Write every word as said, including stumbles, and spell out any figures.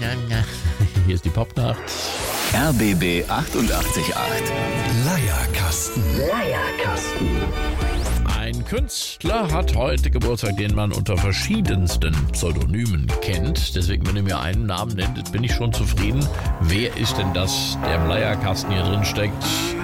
Hier ist die Popnacht. R B B achtundachtzig Komma acht. Leierkasten. Leierkasten. Ein Künstler hat heute Geburtstag, den man unter verschiedensten Pseudonymen kennt. Deswegen, wenn ihr mir einen Namen nennt, bin ich schon zufrieden. Wer ist denn das, der im Leierkasten hier drin steckt?